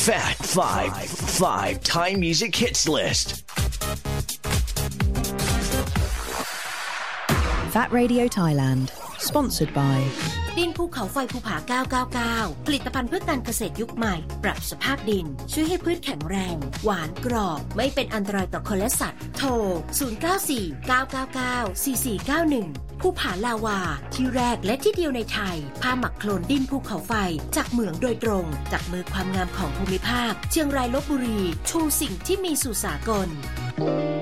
Fat Five Thai Music Hits List. Fat Radio Thailand Sponsored by ดินภูเขาไฟภูผา999ผลิตภัณฑ์เพื่อการเกษตรยุคใหม่ปรับสภาพดินช่วยให้พืชแข็งแรงหวานกรอบไม่เป็นอันตรายต่อคนและสัตว์โทร0949994491ภูผาลาวาที่แรกและที่เดียวในไทยผ้าหมักโคลนดินภูเขาไฟจากเหมืองโดยตรงจากมือความงามของภูมิภาคเชียงรายลพบุรีชูสิ่งที่มีสู่สากล